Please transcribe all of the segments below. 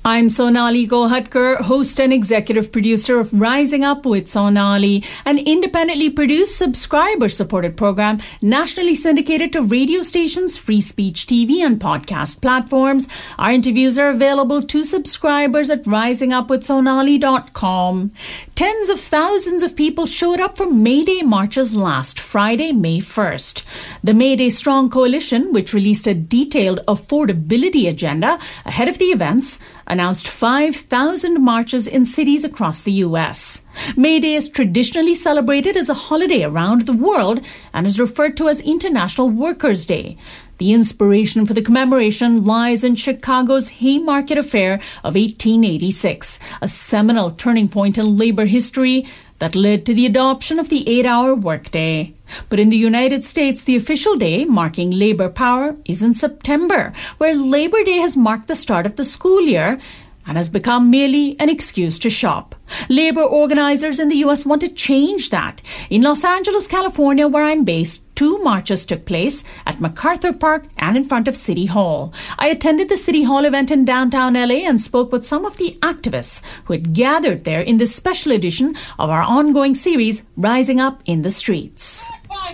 I'm Sonali Gohatkar, host and executive producer of Rising Up with Sonali, an independently produced, subscriber-supported program nationally syndicated to radio stations, free speech TV, and podcast platforms. Our interviews are available to subscribers at risingupwithsonali.com. Tens of thousands of people showed up for May Day marches last Friday, May 1st. The May Day Strong Coalition, which released a detailed affordability agenda ahead of the events, announced 5,000 marches in cities across the U.S. May Day is traditionally celebrated as a holiday around the world and is referred to as International Workers' Day. The inspiration for the commemoration lies in Chicago's Haymarket Affair of 1886, a seminal turning point in labor history that led to the adoption of the 8-hour workday. But in the United States, the official day marking labor power is in September, where Labor Day has marked the start of the school year and has become merely an excuse to shop. Labor organizers in the U.S. want to change that. In Los Angeles, California, where I'm based, 2 marches took place at MacArthur Park and in front of City Hall. I attended the City Hall event in downtown LA and spoke with some of the activists who had gathered there in this special edition of our ongoing series, Rising Up in the Streets.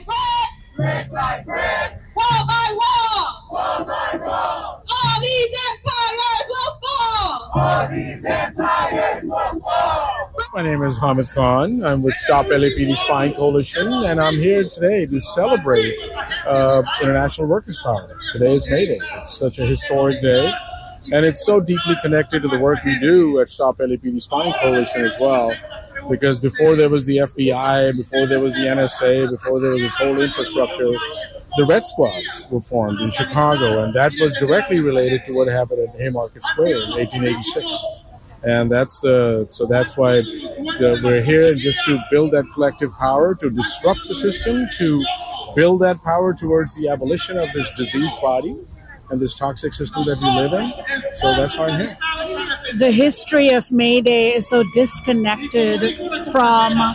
Brick by brick, wall by wall, wall by wall. All these empires will fall. All these empires will fall. My name is Hamid Khan. I'm with Stop LAPD Spying Coalition, and I'm here today to celebrate International Workers' Power. Today is May Day. It's such a historic day, and it's so deeply connected to the work we do at Stop LAPD Spying Coalition as well. Because before there was the FBI, before there was the NSA, before there was this whole infrastructure, the Red Squads were formed in Chicago, and that was directly related to what happened at Haymarket Square in 1886. And that's why we're here, just to build that collective power, to disrupt the system, to build that power towards the abolition of this diseased body and this toxic system that we live in. So that's why I'm here. The history of May Day is so disconnected from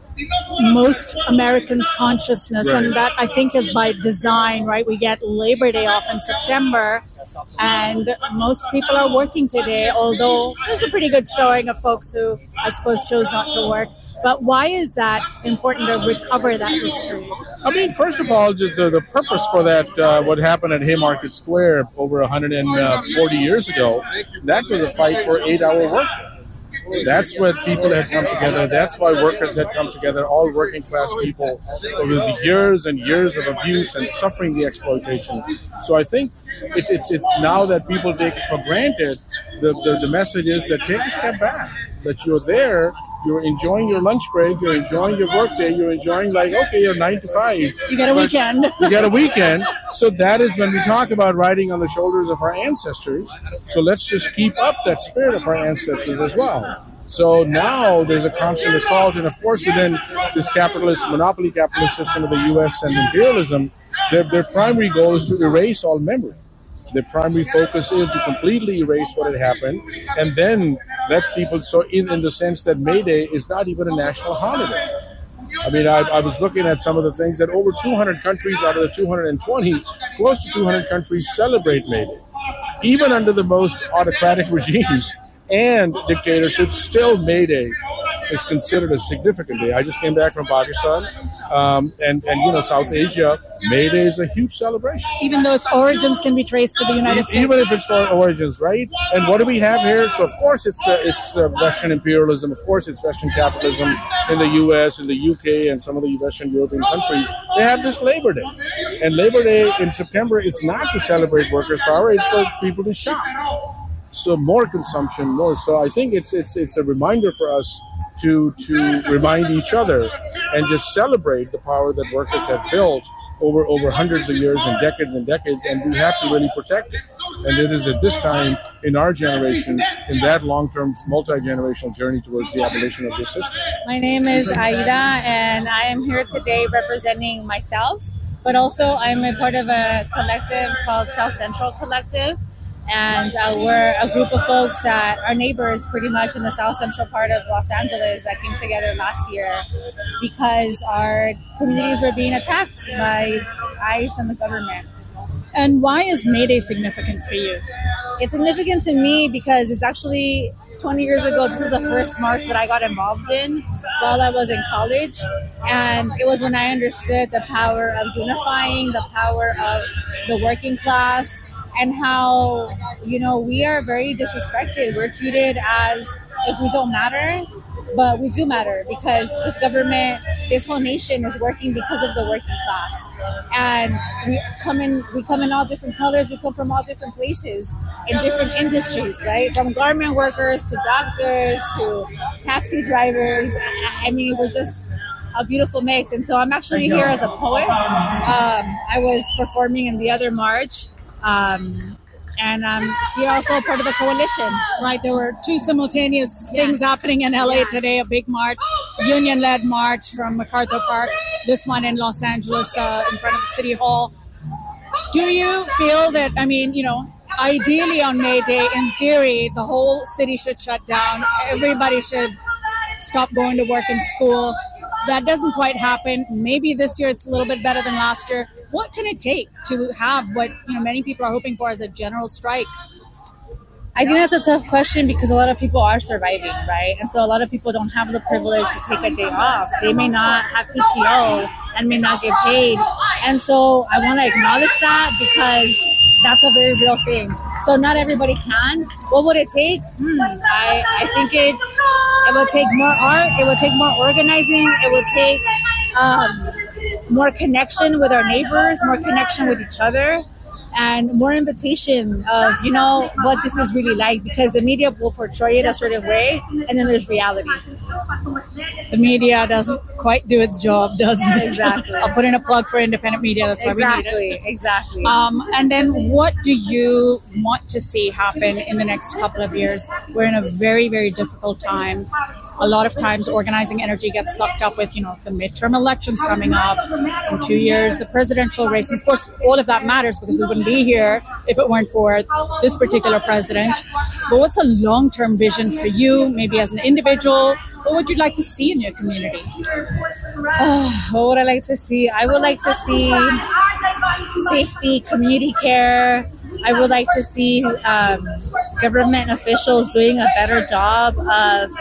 most Americans' consciousness, right. And that I think is by design, right? We get Labor Day off in September, and most people are working today, although there's a pretty good showing of folks who, I suppose, chose not to work. But why is that important to recover that history? I mean, first of all, the purpose for that, what happened at Haymarket Square over 140 years ago, that was a fight for 8-hour workday. That's where people had come together. That's why workers had come together, all working class people, over the years and years of abuse and suffering the exploitation. So I think it's now that people take it for granted, the message is that take a step back, that you're there, you're enjoying your lunch break, you're enjoying your work day, you're enjoying you're 9 to 5. You get a weekend. You get a weekend. So that is when we talk about riding on the shoulders of our ancestors. So let's just keep up that spirit of our ancestors as well. So now there's a constant assault, and of course within this monopoly capitalist system of the U.S. and imperialism, their primary goal is to erase all memory. Their primary focus is to completely erase what had happened, and then let people, so in the sense that May Day is not even a national holiday. I mean, I was looking at some of the things that over 200 countries out of the 220, close to 200 countries celebrate May Day. Even under the most autocratic regimes and dictatorships, still May Day is considered a significant day. I just came back from Pakistan, and South Asia. May Day is a huge celebration. Even though its origins can be traced to the United States. Even if its origins, right? And what do we have here? So of course it's Western imperialism. Of course it's Western capitalism in the U.S., in the U.K., and some of the Western European countries. They have this Labor Day, and Labor Day in September is not to celebrate workers' power. It's for people to shop. So more consumption, more. So I think it's a reminder for us to remind each other and just celebrate the power that workers have built over hundreds of years and decades, and we have to really protect it. And it is at this time in our generation, in that long-term, multi-generational journey towards the abolition of this system. My name is Aida, and I am here today representing myself, but also I'm a part of a collective called South Central Collective. And we're a group of folks that are neighbors pretty much in the south central part of Los Angeles that came together last year because our communities were being attacked by ICE and the government. And why is May Day significant for you? It's significant to me because it's actually 20 years ago. This is the first march that I got involved in while I was in college. And it was when I understood the power of unifying, the power of the working class, and how, we are very disrespected. We're treated as if we don't matter, but we do matter because this government, this whole nation is working because of the working class. And we come in all different colors. We come from all different places in different industries, right? From garment workers to doctors to taxi drivers. I mean, we're just a beautiful mix. And so I'm actually here as a poet. I was performing in the other march. And I'm here also part of the coalition. Right, there were two simultaneous things happening in LA today, a big march, union-led march from MacArthur Park, this one in Los Angeles in front of the City Hall. Do you feel that, ideally on May Day, in theory, the whole city should shut down, everybody should stop going to work and school? That doesn't quite happen. Maybe this year it's a little bit better than last year. What can it take to have what many people are hoping for as a general strike? I think that's a tough question because a lot of people are surviving, right? And so a lot of people don't have the privilege to take a day off. They may not have PTO and may not get paid. And so I want to acknowledge that because that's a very real thing. So not everybody can. What would it take? I think it will take more art. It will take more organizing. It will take more connection with our neighbors, more connection with each other, and more invitation of, what this is really like, because the media will portray it a certain way, and then there's reality. The media doesn't quite do its job, does it? Exactly. I'll put in a plug for independent media. That's why we need it. Exactly. And then what do you want to see happen in the next couple of years? We're in a very, very difficult time. A lot of times organizing energy gets sucked up with, the midterm elections coming up in 2 years, the presidential race. And of course, all of that matters because we wouldn't be here if it weren't for this particular president. But what's a long-term vision for you, maybe as an individual? What would you like to see in your community? What would I like to see? I would like to see safety, community care. I would like to see government officials doing a better job of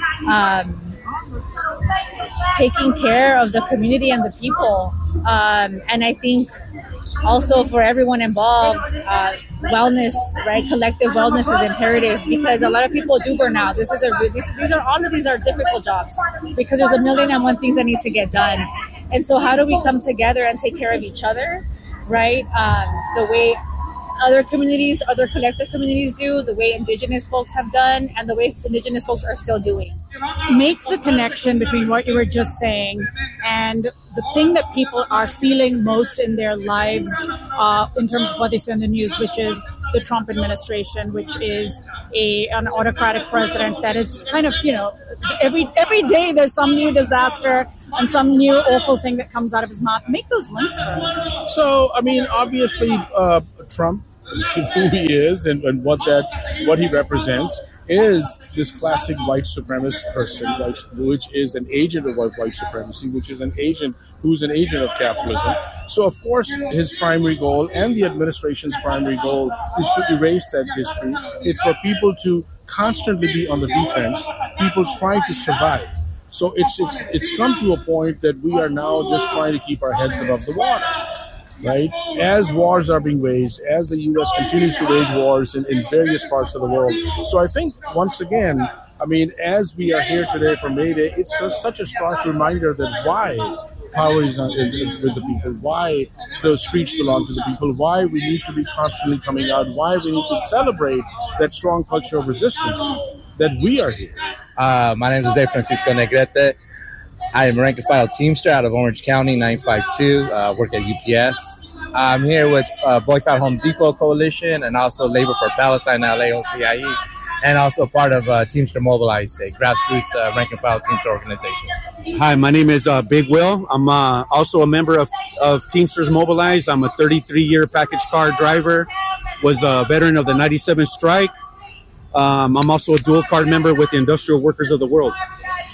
taking care of the community and the people. And I think also for everyone involved, wellness, right? Collective wellness is imperative because a lot of people do burn out. All of these are difficult jobs because there's a million and one things that need to get done. And so how do we come together and take care of each other, right? The way other communities, other collective communities do, the way Indigenous folks have done, and the way Indigenous folks are still doing. Make the connection between what you were just an and the thing that people are feeling most in their lives in terms of what they see on the news, which is the Trump administration, which is an autocratic president that is kind of, every day there's some new disaster and some new awful thing that comes out of his mouth. Make those links for us. So, obviously, Trump, who he is and what he represents, is this classic white supremacist person, which is an agent of white supremacy, which is who's an agent of capitalism. So, of course, his primary goal and the administration's primary goal is to erase that history. It's for people to constantly be on the defense, people trying to survive. So it's come to a point that we are now just trying to keep our heads above the water. Right? As wars are being waged, as the U.S. continues to wage wars in various parts of the world. So I think, once again, as we are here today for May Day, it's such a stark reminder that why power is with the people, why the streets belong to the people, why we need to be constantly coming out, why we need to celebrate that strong culture of resistance, that we are here. My name is Jose Francisco Negrete. I am a rank and file Teamster out of Orange County, 952, work at UPS. I'm here with Boycott Home Depot Coalition and also Labor for Palestine, LA, OCIE, and also part of Teamster Mobilize, a grassroots rank and file Teamster organization. Hi, my name is Big Will. I'm also a member of Teamsters Mobilize. I'm a 33-year package car driver, was a veteran of the 97 strike. I'm also a dual card member with the Industrial Workers of the World.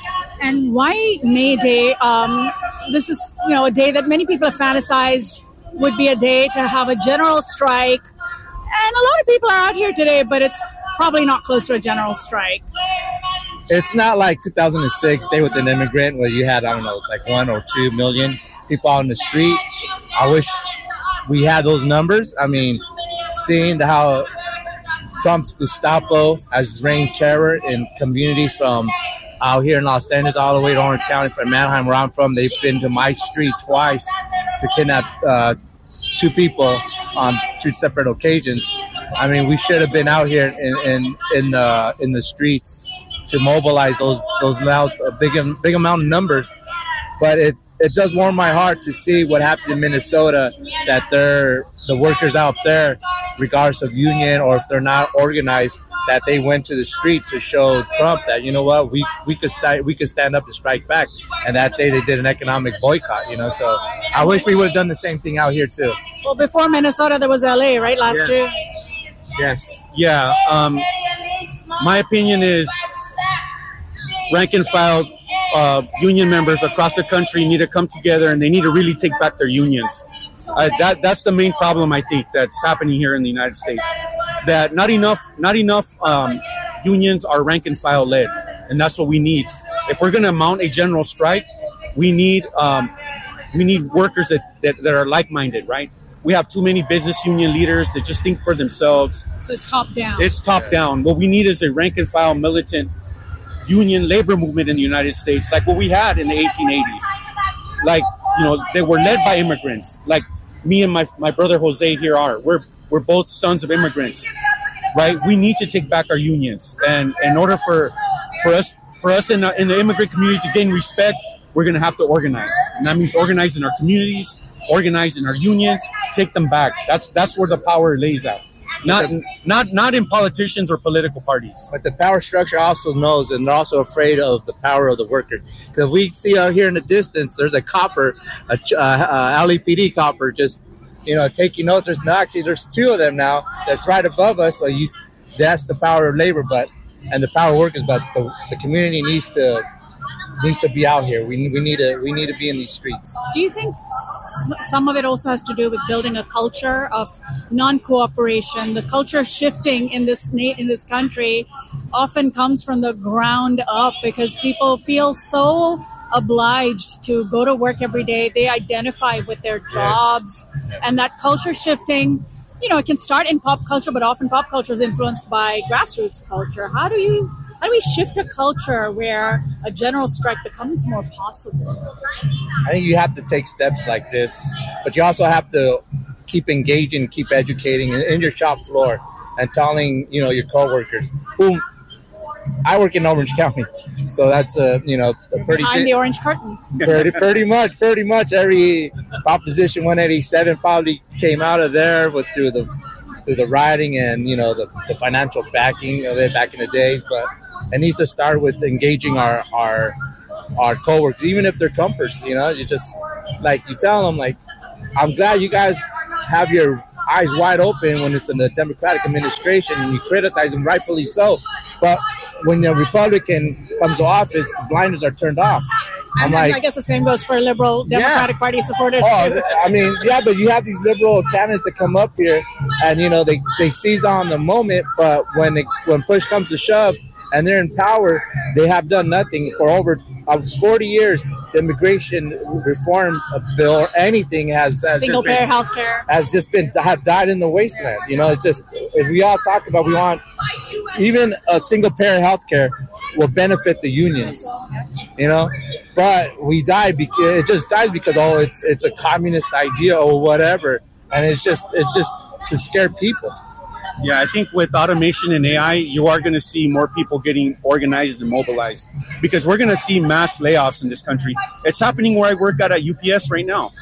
And why May Day? This is, a day that many people have fantasized would be a day to have a general strike. And a lot of people are out here today, but it's probably not close to a general strike. It's not like 2006 Day with an Immigrant where you had, I don't know, like 1 or 2 million people out on the street. I wish we had those numbers. I mean, seeing how Trump's Gestapo has reigned terror in communities from out here in Los Angeles all the way to Orange County, from Manheim, where I'm from. They've been to my street twice to kidnap 2 people on 2 separate occasions. I mean, we should have been out here in the streets to mobilize those amounts, a big amount of numbers. But it does warm my heart to see what happened in Minnesota, that the workers out there, regardless of union or if they're not organized, that they went to the street to show Trump that, you know what, we could stand up and strike back. And that day they did an economic boycott, you know. So I wish we would have done the same thing out here too. Well, before Minnesota, there was LA, right, last year? Yes. Yeah. My opinion is rank and file union members across the country need to come together, and they need to really take back their unions. That's the main problem, I think, that's happening here in the United States. That not enough unions are rank and file led, and that's what we need. If we're going to mount a general strike, we need workers that are like-minded, right? We have too many business union leaders that just think for themselves. So it's top down. It's top down. What we need is a rank and file militant union labor movement in the United States, like what we had in the 1880s. Like, you know, they were led by immigrants. Like me and my brother Jose here are. We're both sons of immigrants, right? We need to take back our unions, and in order for us in the immigrant community to gain respect, we're going to have to organize, and that means organize in our communities, organize in our unions, take them back. That's where the power lays at. Not in politicians or political parties. But the power structure also knows, and they're also afraid of the power of the workers. Because we see out here in the distance, there's a copper, a LAPD copper, just, you know, taking notes. There's 2 of them now that's right above us. So that's the power of labor, and the power of workers. But the community needs to be out here. We need to be in these streets. Do you think some of it also has to do with building a culture of non-cooperation? The culture shifting in this country often comes from the ground up, because people feel so obliged to go to work every day. They identify with their jobs, and that culture shifting, you know, it can start in pop culture, but often pop culture is influenced by grassroots culture. How do we shift a culture where a general strike becomes more possible? I think you have to take steps like this, but you also have to keep engaging, keep educating in your shop floor and telling, you know, your coworkers. Boom. I work in Orange County, so that's a pretty. I'm the orange curtain. pretty much every Proposition 187 probably came out of there through the rioting and, you know, the financial backing of it back in the days. But it needs to start with engaging our coworkers, even if they're Trumpers. You know, you just, like, you tell them, like, I'm glad you guys have your eyes wide open when it's in the Democratic administration, and you criticize them, rightfully so. But when a Republican comes to office, blinders are turned off. I'm like, I guess the same goes for liberal Democratic Party supporters. Oh, I mean, yeah, but you have these liberal candidates that come up here, and, you know, they seize on the moment. But when push comes to shove, and they're in power, they have done nothing for over 40 years. The immigration reform bill or anything has single payer health care has just have died in the wasteland. You know, it's just, if we all talk about, we want even a single payer health care will benefit the unions, you know, but it just dies because it's a communist idea or whatever, and it's just to scare people. Yeah, I think with automation and AI, you are going to see more people getting organized and mobilized, because we're going to see mass layoffs in this country. It's happening where I work at UPS right now.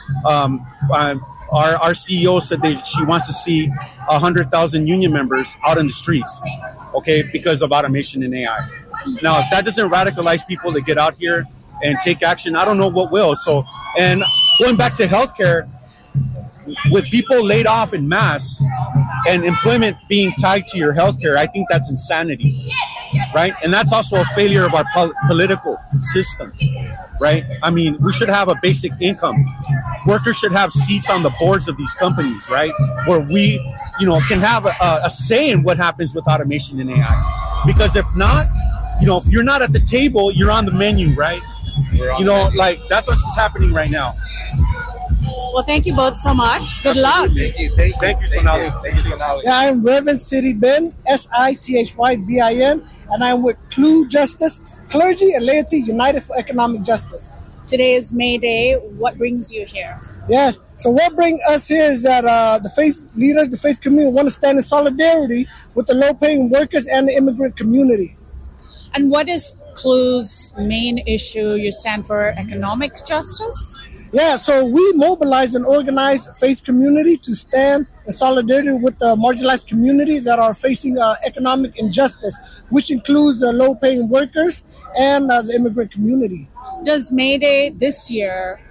Our CEO said that she wants to see 100,000 union members out in the streets, okay, because of automation and AI. Now, if that doesn't radicalize people to get out here and take action, I don't know what will. So, and going back to healthcare, with people laid off in mass and employment being tied to your healthcare, I think that's insanity, right? And that's also a failure of our political system, right? I mean, we should have a basic income. Workers should have seats on the boards of these companies, right? Where we, can have a say in what happens with automation and AI. Because if not, if you're not at the table, you're on the menu, right? That's what's happening right now. Well, thank you both so much. Good luck. Thank you, Sonali. Yeah, I'm Reverend Sidi Bin, SITHYBIN, and I'm with CLU Justice, Clergy and Laity United for Economic Justice. Today is May Day. What brings you here? Yes, so what brings us here is that the faith leaders, the faith community want to stand in solidarity with the low-paying workers and the immigrant community. And what is CLU's main issue? You stand for economic justice? Yeah, so we mobilize and organize faith community to stand in solidarity with the marginalized community that are facing economic injustice, which includes the low-paying workers and the immigrant community. Does May Day this year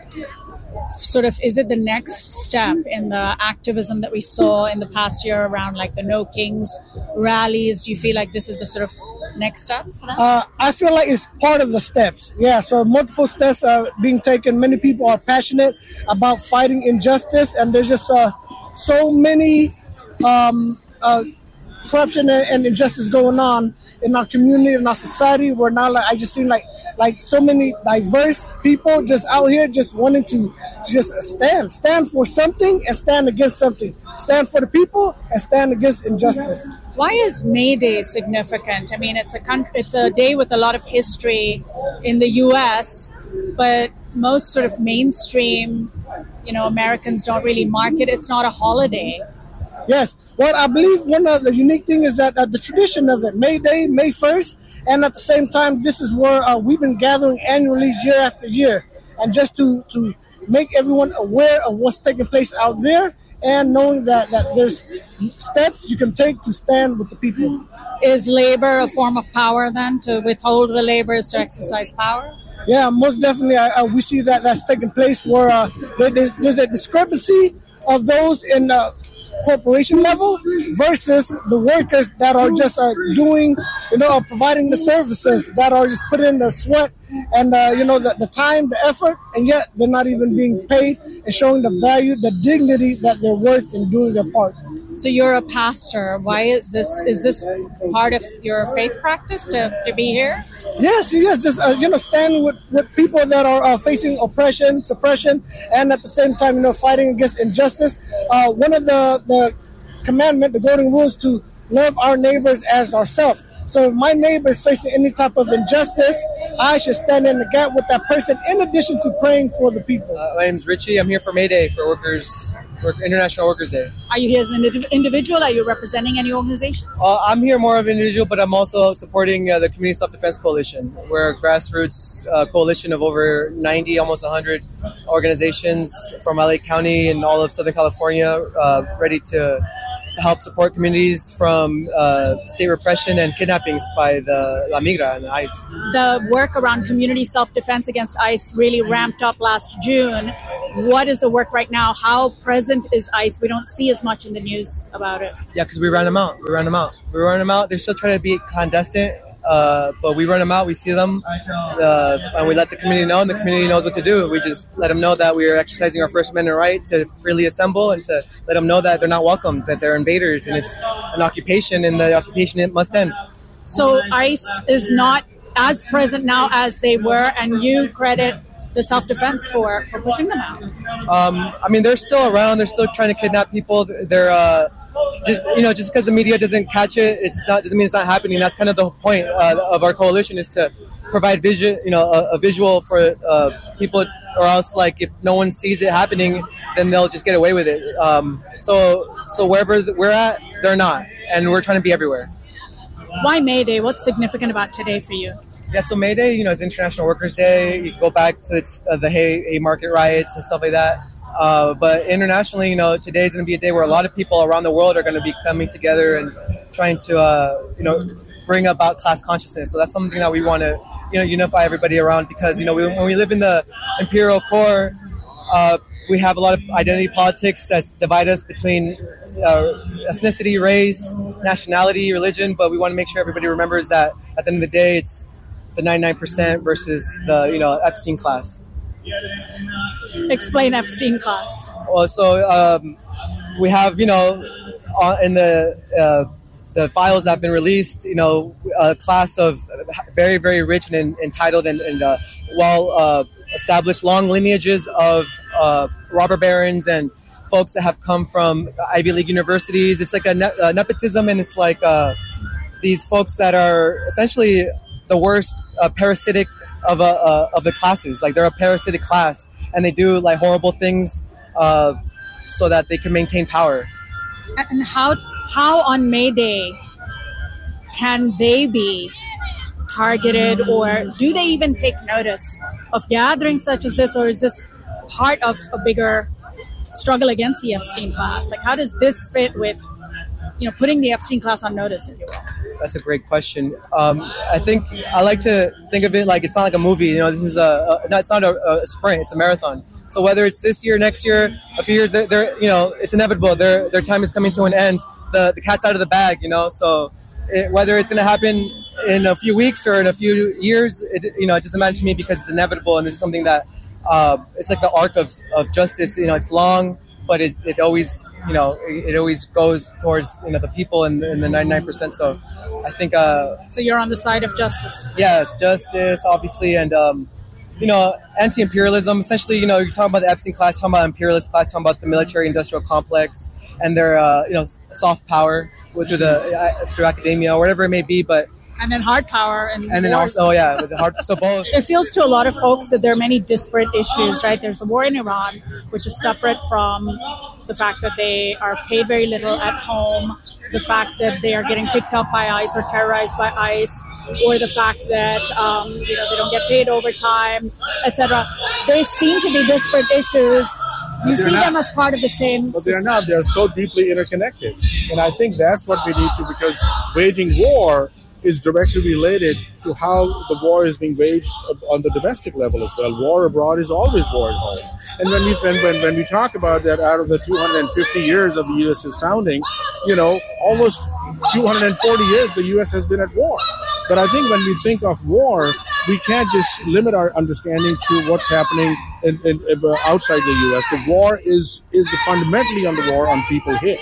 is it the next step in the activism that we saw in the past year around like the No Kings rallies? Do you feel like this is the sort of next step for that? I feel like it's part of the steps. Yeah, so multiple steps are being taken. Many people are passionate about fighting injustice, and there's just so many corruption and injustice going on in our community, in our society. Where now, I just seem like so many diverse people just out here just wanting to just stand for something and stand against something, stand for the people and stand against injustice. Why is May Day significant? I mean, it's a day with a lot of history in the U.S., but most sort of mainstream, Americans don't really mark it. It's not a holiday. Yes. Well, I believe one of the unique thing is that the tradition of it, May Day, May 1st, and at the same time, this is where we've been gathering annually year after year, and just to make everyone aware of what's taking place out there, and knowing that there's steps you can take to stand with the people. Is labor a form of power then? To withhold the labor is to exercise power? Yeah, most definitely. We see that's taking place where there's a discrepancy of those in corporation level versus the workers that are just doing, providing the services, that are just putting in the sweat and, the time, the effort, and yet they're not even being paid and showing the value, the dignity that they're worth in doing their part. So you're a pastor. Why is this part of your faith practice to be here? Yes, just, standing with people that are facing oppression, suppression, and at the same time, fighting against injustice. One of the commandment, the golden rule, is to love our neighbors as ourselves. So if my neighbor is facing any type of injustice, I should stand in the gap with that person in addition to praying for the people. My name's Richie. I'm here for May Day, for International Workers' Day. Are you here as an individual? Are you representing any organizations? I'm here more of an individual, but I'm also supporting the Community Self-Defense Coalition. We're a grassroots coalition of over 90, almost 100 organizations from LA County and all of Southern California, ready to help support communities from state repression and kidnappings by the La Migra and the ICE. The work around community self-defense against ICE really ramped up last June. What is the work right now? How present is ICE? We don't see as much in the news about it. Yeah, because we run them out. They're still trying to be clandestine, but we run them out. We see them, and we let the community know, and the community knows what to do. We just let them know that we are exercising our First Amendment right to freely assemble, and to let them know that they're not welcome, that they're invaders, and it's an occupation, and the occupation, it must end. So ICE is not as present now as they were, and you credit the self-defense for pushing them out. They're still around. They're still trying to kidnap people. They're just because the media doesn't catch it, doesn't mean it's not happening. That's kind of the point of our coalition, is to provide vision, a visual for people, or else, like, if no one sees it happening, then they'll just get away with it. So wherever we're at, they're not, and we're trying to be everywhere. Why May Day? What's significant about today for you? Yeah, so May Day, is International Workers' Day. You can go back to the Haymarket riots and stuff like that. But internationally, today is going to be a day where a lot of people around the world are going to be coming together and trying to, bring about class consciousness. So that's something that we want to, unify everybody around, because, when we live in the imperial core, we have a lot of identity politics that divide us between ethnicity, race, nationality, religion. But we want to make sure everybody remembers that at the end of the day, it's the 99% versus the, you know, Epstein class. Explain Epstein class. Well, so we have, you know, in the files that have been released, you know, a class of very, very rich and entitled and well established long lineages of robber barons and folks that have come from Ivy League universities. It's like a nepotism, and it's like these folks that are essentially the worst parasitic of the classes. Like they're a parasitic class, and they do like horrible things so that they can maintain power. And how on May Day can they be targeted, or do they even take notice of gatherings such as this, or is this part of a bigger struggle against the Epstein class? Like, how does this fit with, you know, putting the Epstein class on notice, if you will? That's a great question. I think I like to think of it like it's not like a movie. You know, this is it's not a sprint; it's a marathon. So whether it's this year, next year, a few years, they're you know, it's inevitable. Their time is coming to an end. The cat's out of the bag. You know, so whether it's going to happen in a few weeks or in a few years, it doesn't matter to me because it's inevitable, and this is something that it's like the arc of justice. You know, it's long, but it always, you know, it always goes towards, you know, the people and the 99%. So I think so you're on the side of justice. Yes, justice, obviously, and you know, anti-imperialism. Essentially, you know, you're talking about the Epstein class, talking about imperialist class, talking about the military-industrial complex and their you know, soft power through academia or whatever it may be, but. And then hard power and then also, with the hard, so both. It feels to a lot of folks that there are many disparate issues, right? There's the war in Iran, which is separate from the fact that they are paid very little at home, the fact that they are getting picked up by ICE or terrorized by ICE, or the fact that you know, they don't get paid overtime, etc. They seem to be disparate issues. You see them as part of the same But system. they're not. They're so deeply interconnected. And I think that's what we need to, because waging war is directly related to how the war is being waged on the domestic level as well. War abroad is always war at home. And when we talk about that, out of the 250 years of the U.S.'s founding, you know, almost 240 years the U.S. has been at war. But I think when we think of war, we can't just limit our understanding to what's happening outside the U.S. The war is fundamentally on the war on people here.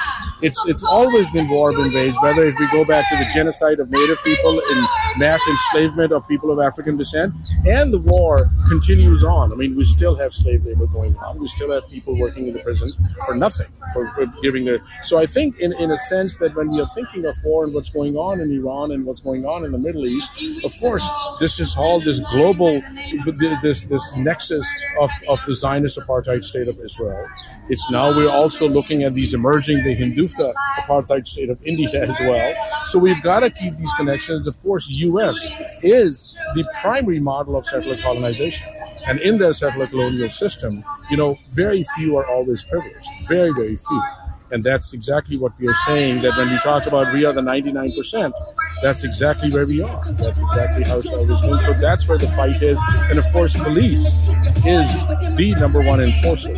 It's always been war been waged, whether if we go back to the genocide of Native people and mass enslavement of people of African descent, and the war continues on. I mean, we still have slave labor going on. We still have people working in the prison for nothing, for giving their... So I think in a sense that when we are thinking of war and what's going on in Iran and what's going on in the Middle East, of course, this is all this global, this nexus of the Zionist apartheid state of Israel. It's now we're also looking at these emerging, the Hindu apartheid state of India as well. So we've got to keep these connections. Of course, U.S. is the primary model of settler colonization. And in their settler colonial system, you know, very few are always privileged. Very, very few. And that's exactly what we are saying, that when we talk about we are the 99%, that's exactly where we are. That's exactly how it's always been. So that's where the fight is. And of course, police is the number one enforcer.